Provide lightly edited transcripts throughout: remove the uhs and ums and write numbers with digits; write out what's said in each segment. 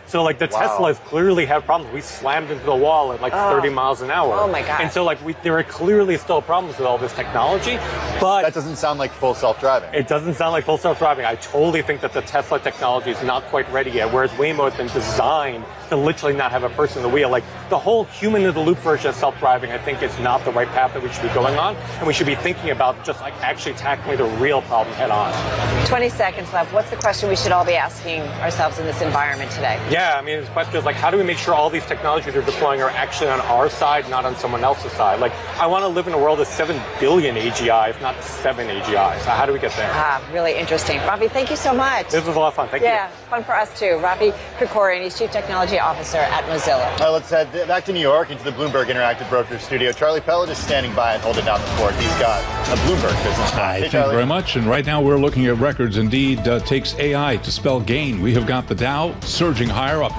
So like the Teslas clearly have problems. We slammed into the wall at like 30 miles an hour. Oh my God. And so like there are clearly still problems with all this technology, but that doesn't sound like full self-driving. It doesn't sound like full self-driving. I totally think that the Tesla technology is not quite ready yet, whereas Waymo has been designed to literally not have a person in the wheel. Like the whole human-in-the-loop version of self-driving, I think is not the right path that we should be going on, and we should be thinking about just like actually tackling the real problem head on. 20 seconds left. What's the question we should all be asking ourselves in this environment today? Yeah, I mean, the question is like, how do we make sure all these technologies we're deploying are actually on our side, not on someone else's side? Like, I want to live in a world of 7 billion AGIs, not 7 AGIs. So how do we get there? Really interesting. Ravi, thank you so much. This was a lot of fun. Thank you. Yeah, fun for us too. Ravi Krikorian, he's Chief Technology Officer at Mozilla. Let's head back to New York into the Bloomberg Interactive Brokers studio. Charlie Pellet is standing by and holding down the fort. He's got a Bloomberg business. Hi, thank you very much. And right now we're looking at records. Indeed, takes AI to spell gain. We have got the Dow surging higher, up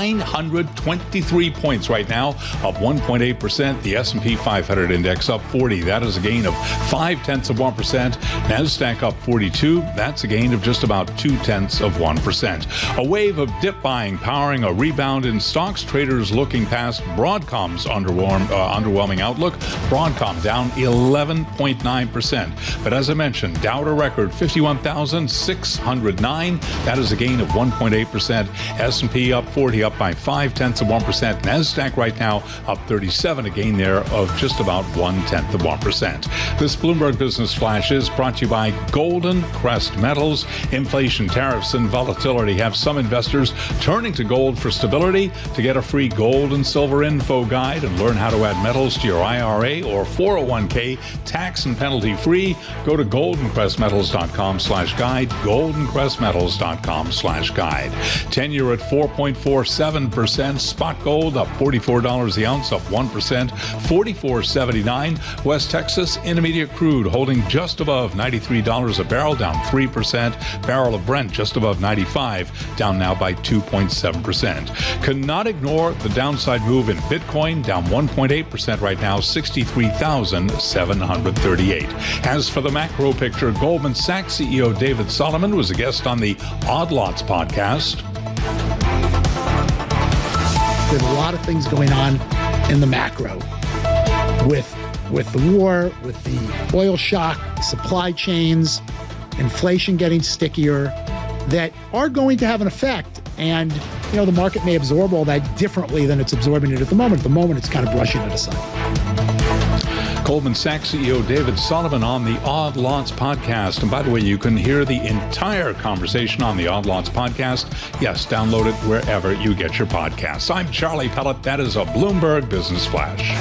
923 points right now, up 1.8%. The S&P 500 index up 40. That is a gain of 0.5%. NASDAQ up 42. That's a gain of just about 0.2%. A wave of dip buying powering a rebound in stocks. Traders looking past Broadcom's underwhelming outlook. Broadcom down 11.9%. But as I mentioned, Dow at a record 51,609. That is a gain of 1.8%. S&P up 40, up by 0.5%. NASDAQ right now up 37, a gain there of just about 0.1%. This Bloomberg Business Flash is brought to you by Golden Crest Metals. Inflation, tariffs, and volatility have some investors turning to gold for stability. To get a free gold and silver info guide and learn how to add metals to your IRA or 401k tax and penalty free, go to goldencrestmetals.com/guide, goldencrestmetals.com/guide. 10-year at 4.47%. Spot gold up $44 the ounce, up 1%, 44.79. West Texas Intermediate crude holding just above $93 a barrel, down 3%. Barrel of Brent just above 95, down now by 2.7%. Cannot ignore the downside move in Bitcoin, down 1.8% right now, 63,738. As for the macro picture, Goldman Sachs CEO David Solomon was a guest on the Odd Lots podcast. There's a lot of things going on in the macro with the war, with the oil shock, supply chains, inflation getting stickier, that are going to have an effect. And, the market may absorb all that differently than it's absorbing it at the moment. At the moment, it's kind of brushing it aside. Goldman Sachs CEO David Solomon on the Odd Lots podcast. And by the way, you can hear the entire conversation on the Odd Lots podcast. Yes, download it wherever you get your podcasts. I'm Charlie Pellet. That is a Bloomberg Business Flash.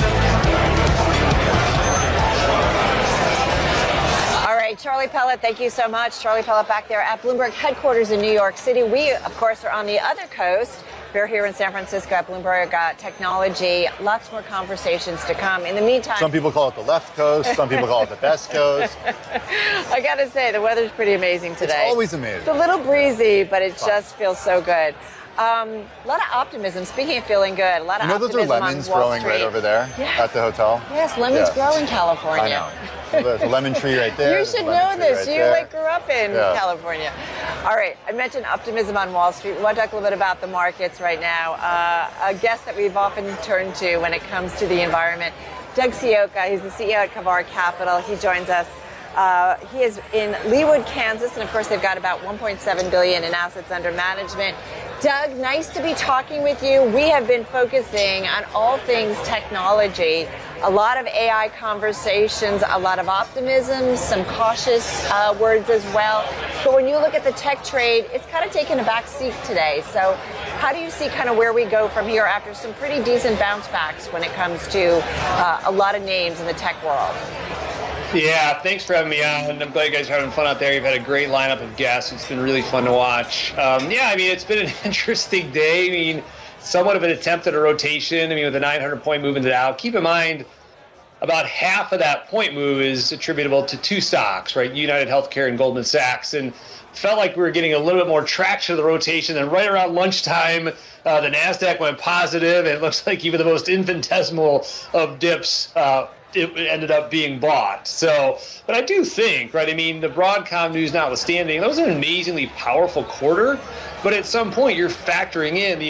Charlie Pellet, thank you so much. Charlie Pellet back there at Bloomberg headquarters in New York City. We, of course, are on the other coast. We're here in San Francisco at Bloomberg Technology. Lots more conversations to come. In the meantime, some people call it the left coast. Some people call it the best coast. I got to say, the weather's pretty amazing today. It's always amazing. It's a little breezy, but it just feels so good. A lot of optimism. Speaking of feeling good, a lot of optimism those are lemons on Wall growing Street. Right over there at the hotel? Yes, lemons grow in California. I know. There's a lemon tree right there. You should know this. Right you grew up in California. All right. I mentioned optimism on Wall Street. We want to talk a little bit about the markets right now. A guest that we've often turned to when it comes to the environment, Doug Sioka. He's the CEO at Kavar Capital. He joins us. He is in Leawood, Kansas, and of course they've got about $1.7 billion in assets under management. Doug, nice to be talking with you. We have been focusing on all things technology, a lot of AI conversations, a lot of optimism, some cautious words as well. But when you look at the tech trade, it's kind of taken a back seat today. So how do you see kind of where we go from here after some pretty decent bounce backs when it comes to a lot of names in the tech world? Yeah, thanks for having me on. I'm glad you guys are having fun out there. You've had a great lineup of guests. It's been really fun to watch. It's been an interesting day. Somewhat of an attempt at a rotation. With a 900-point move into the Dow. Keep in mind, about half of that point move is attributable to two stocks, right? United Healthcare and Goldman Sachs. And felt like we were getting a little bit more traction of the rotation. And right around lunchtime, the NASDAQ went positive. And it looks like even the most infinitesimal of dips it ended up being bought. But I do think, right, the Broadcom news notwithstanding, that was an amazingly powerful quarter. But at some point, you're factoring in the